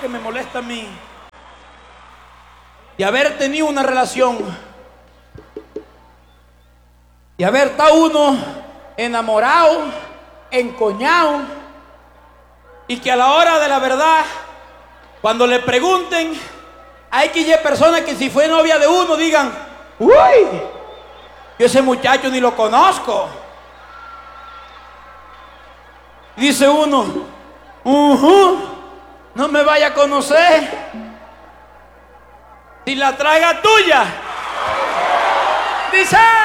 que me molesta a mí. Y haber tenido una relación. Y haber estado uno enamorado, encoñado. Y que a la hora de la verdad, cuando le pregunten, hay que ir personas que si fue novia de uno digan: uy, yo ese muchacho ni lo conozco. Dice uno: no me vaya a conocer. Si la traga tuya. Dice.